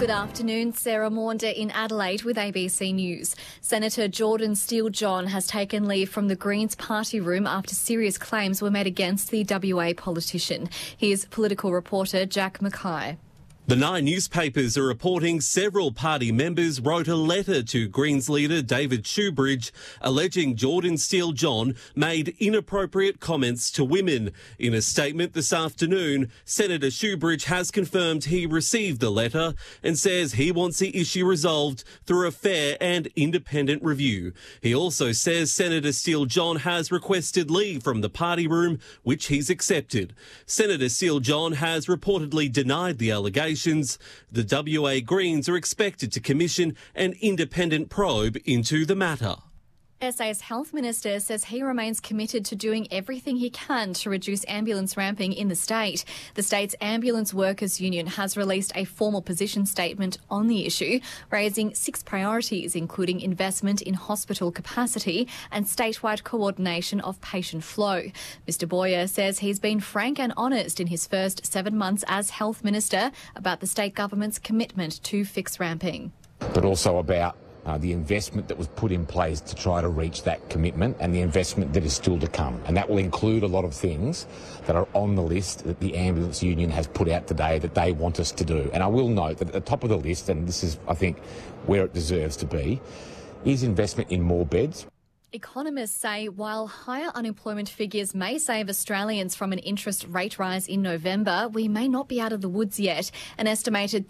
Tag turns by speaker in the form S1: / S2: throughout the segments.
S1: Good afternoon, Sarah Maunder in Adelaide with ABC News. Senator Jordan Steele-John has taken leave from the Greens party room after serious claims were made against the WA politician. Here's political reporter Jack Mackay.
S2: The Nine newspapers are reporting several party members wrote a letter to Greens leader David Shoebridge alleging Jordan Steele-John made inappropriate comments to women. In a statement this afternoon, Senator Shoebridge has confirmed he received the letter and says he wants the issue resolved through a fair and independent review. He also says Senator Steele-John has requested leave from the party room, which he's accepted. Senator Steele-John has reportedly denied the allegation. The WA Greens are expected to commission an independent probe into the matter.
S1: SA's Health Minister says he remains committed to doing everything he can to reduce ambulance ramping in the state. The state's Ambulance Workers Union has released a formal position statement on the issue, raising 6 priorities, including investment in hospital capacity and statewide coordination of patient flow. Mr Boyer says he's been frank and honest in his first 7 months as Health Minister about the state government's commitment to fix ramping.
S3: But also about the investment that was put in place to try to reach that commitment and the investment that is still to come. And that will include a lot of things that are on the list that the Ambulance Union has put out today that they want us to do. And I will note that at the top of the list, and this is, I think, where it deserves to be, is investment in more beds.
S1: Economists say while higher unemployment figures may save Australians from an interest rate rise in November, we may not be out of the woods yet. An estimated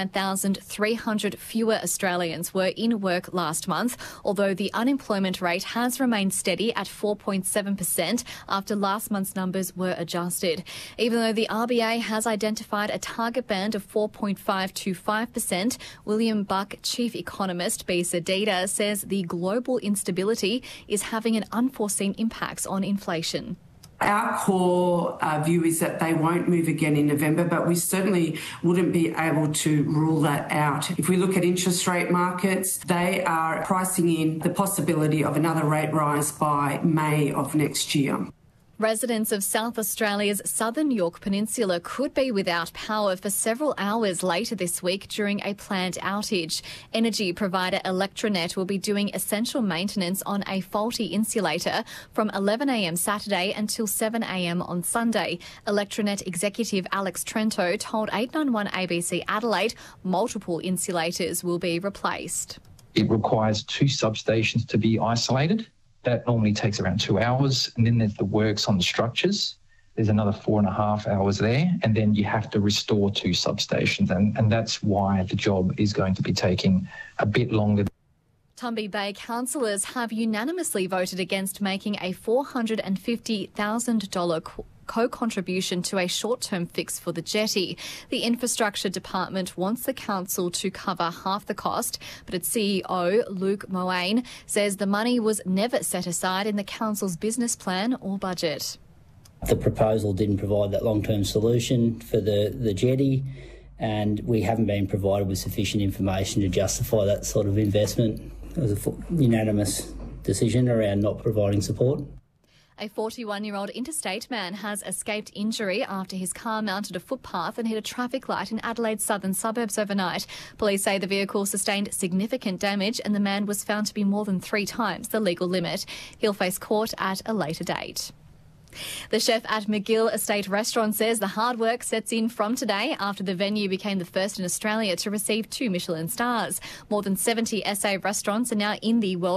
S1: 39,300 fewer Australians were in work last month, although the unemployment rate has remained steady at 4.7% after last month's numbers were adjusted. Even though the RBA has identified a target band of 4.5 to 5%, William Buck, chief economist, BCDTA, says the global instability is having an unforeseen impacts on inflation.
S4: Our core view is that they won't move again in November, but we certainly wouldn't be able to rule that out. If we look at interest rate markets, they are pricing in the possibility of another rate rise by May of next year.
S1: Residents of South Australia's southern Yorke Peninsula could be without power for several hours later this week during a planned outage. Energy provider Electranet will be doing essential maintenance on a faulty insulator from 11 a.m. Saturday until 7 a.m. on Sunday. Electranet executive Alex Trento told 891 ABC Adelaide multiple insulators will be replaced.
S5: It requires 2 substations to be isolated. That normally takes around 2 hours, and then there's the works on the structures. There's another 4.5 hours there, and then you have to restore 2 substations, and that's why the job is going to be taking a bit longer.
S1: Tumby Bay councillors have unanimously voted against making a $450,000 co-contribution to a short-term fix for the jetty. The Infrastructure Department wants the council to cover half the cost, but its CEO, Luke Moane, says the money was never set aside in the council's business plan or budget.
S6: The proposal didn't provide that long-term solution for the jetty, and we haven't been provided with sufficient information to justify that sort of investment. It was a unanimous decision around not providing support.
S1: A 41-year-old interstate man has escaped injury after his car mounted a footpath and hit a traffic light in Adelaide's southern suburbs overnight. Police say the vehicle sustained significant damage and the man was found to be more than 3 times the legal limit. He'll face court at a later date. The chef at McGill Estate Restaurant says the hard work sets in from today after the venue became the first in Australia to receive 2 Michelin stars. More than 70 SA restaurants are now in the World